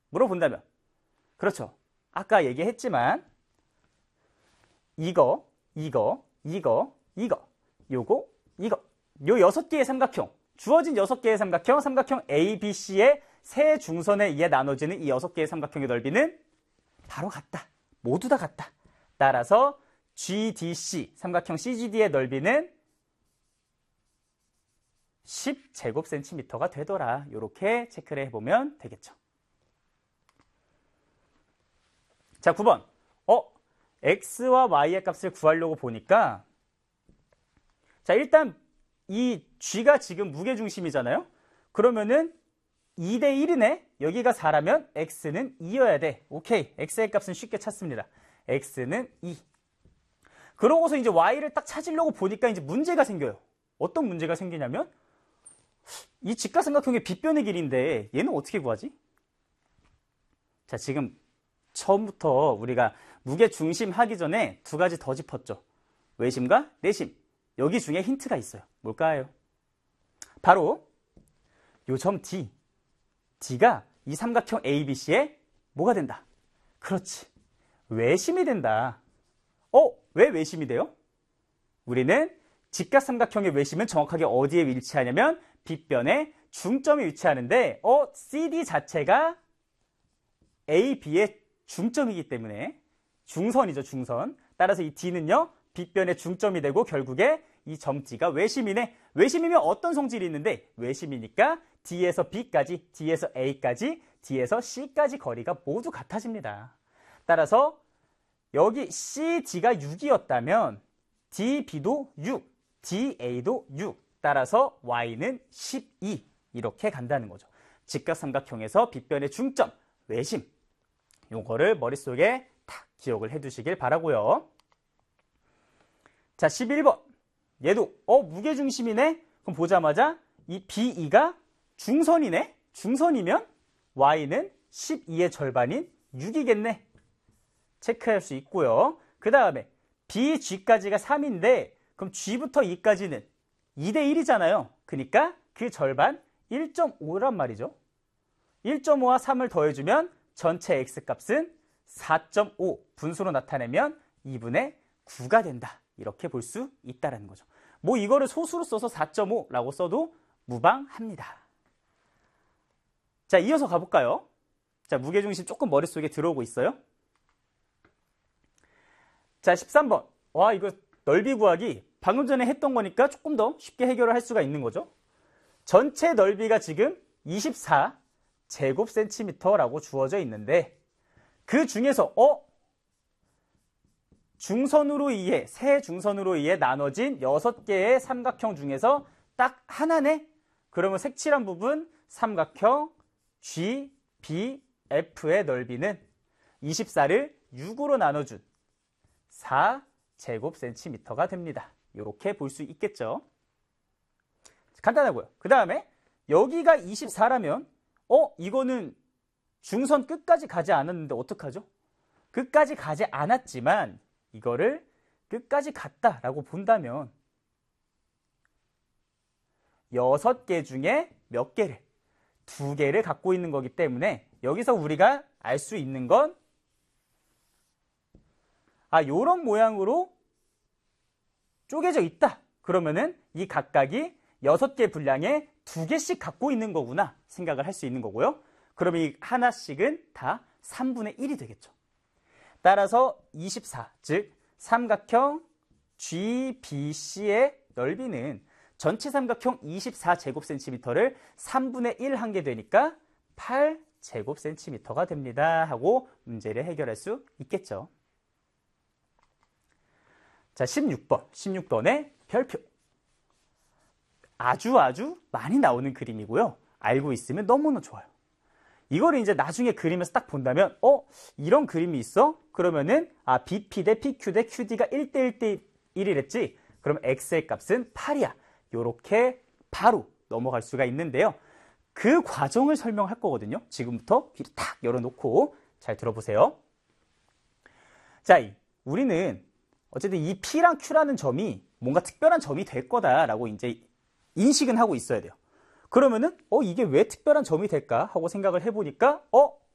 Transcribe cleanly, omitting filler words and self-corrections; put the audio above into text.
물어본다면, 그렇죠. 아까 얘기했지만 이거, 이거, 이거, 이거, 요거, 이거, 요 6개의 삼각형, 주어진 6개의 삼각형 A, B, C의 세 중선에 의해 나눠지는 이 6개의 삼각형의 넓이는 바로 같다. 모두 다 같다. 따라서 GDC, 삼각형 CGD의 넓이는 10제곱센티미터가 되더라. 이렇게 체크를 해보면 되겠죠. 자, 9번. X와 Y의 값을 구하려고 보니까, 자, 일단 이 G가 지금 무게중심이잖아요. 그러면은 2대 1이네. 여기가 4라면 X는 2여야 돼. 오케이. X의 값은 쉽게 찾습니다. X는 2. 그러고서 이제 Y를 딱 찾으려고 보니까 이제 문제가 생겨요. 어떤 문제가 생기냐면, 이 직각삼각형의 빗변의 길이인데 얘는 어떻게 구하지? 자, 지금 처음부터 우리가 무게중심 하기 전에 두 가지 더 짚었죠. 외심과 내심. 여기 중에 힌트가 있어요. 뭘까요? 바로 요 점 D. D가 이 삼각형 ABC에 뭐가 된다? 그렇지. 외심이 된다. 왜 외심이 돼요? 우리는 직각삼각형의 외심은 정확하게 어디에 위치하냐면 빗변에 중점이 위치하는데 CD 자체가 AB의 중점이기 때문에 중선이죠, 중선. 따라서 이 D는요, 빗변의 중점이 되고 결국에 이 점 D가 외심이네. 외심이면 어떤 성질이 있는데 외심이니까 D에서 B까지, D에서 A까지, D에서 C까지 거리가 모두 같아집니다. 따라서 여기 CD가 6이었다면 DB도 6, DA도 6. 따라서 Y는 12. 이렇게 간다는 거죠. 직각삼각형에서 빗변의 중점, 외심. 요거를 머릿속에 탁 기억을 해두시길 바라고요. 자, 11번. 얘도 무게중심이네. 그럼 보자마자 이 BE가 중선이네. 중선이면 Y는 12의 절반인 6이겠네. 체크할 수 있고요. 그 다음에 BG까지가 3인데 그럼 G부터 E까지는 2대 1이잖아요. 그러니까 그 절반 1.5란 말이죠. 1.5와 3을 더해주면 전체 X값은 4.5 분수로 나타내면 2분의 9가 된다. 이렇게 볼 수 있다는 거죠. 뭐 이거를 소수로 써서 4.5라고 써도 무방합니다. 자, 이어서 가볼까요? 자, 무게중심 조금 머릿속에 들어오고 있어요. 자, 13번. 와, 이거 넓이 구하기 방금 전에 했던 거니까 조금 더 쉽게 해결을 할 수가 있는 거죠. 전체 넓이가 지금 24제곱센티미터라고 주어져 있는데 그 중에서 중선으로 의해, 세 중선으로 의해 나눠진 6개의 삼각형 중에서 딱 하나네? 그러면 색칠한 부분 삼각형 GBF의 넓이는 24를 6으로 나눠준 4제곱센티미터가 됩니다. 이렇게 볼 수 있겠죠. 간단하고요. 그 다음에 여기가 24라면 이거는 중선 끝까지 가지 않았는데 어떡하죠? 끝까지 가지 않았지만 이거를 끝까지 갔다라고 본다면 6개 중에 몇 개를? 2개를 갖고 있는 거기 때문에 여기서 우리가 알 수 있는 건 요런 모양으로 쪼개져 있다. 그러면은 이 각각이 6개 분량에 2개씩 갖고 있는 거구나 생각을 할 수 있는 거고요. 그러면 이 하나씩은 다 3분의 1이 되겠죠. 따라서 24, 즉 삼각형 GBC의 넓이는 전체 삼각형 24제곱센티미터를 3분의 1 한 게 되니까 8제곱센티미터가 됩니다 하고 문제를 해결할 수 있겠죠. 자, 16번의 별표. 아주 많이 나오는 그림이고요. 알고 있으면 너무너무 좋아요. 이거를 이제 나중에 그림에서 딱 본다면 이런 그림이 있어? 그러면은 BP 대 PQ 대 QD가 1대 1대1이랬지? 그럼 X의 값은 8이야. 요렇게 바로 넘어갈 수가 있는데요. 그 과정을 설명할 거거든요. 지금부터 귀를 탁 열어놓고 잘 들어보세요. 자, 우리는 어쨌든 이 P랑 Q라는 점이 뭔가 특별한 점이 될 거다라고 이제 인식은 하고 있어야 돼요. 그러면은 이게 왜 특별한 점이 될까 하고 생각을 해보니까